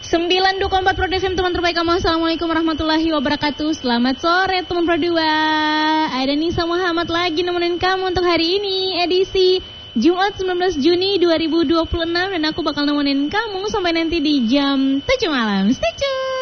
92,4 Pro FM, teman terbaik kamu. Assalamualaikum warahmatullahi wabarakatuh. Selamat sore teman Pro 2. Ada Nisa Muhammad lagi nemenin kamu untuk hari ini, edisi Jumat 19 Juni 2026. Dan aku bakal nemenin kamu sampai nanti di jam 7 malam. Stay tune.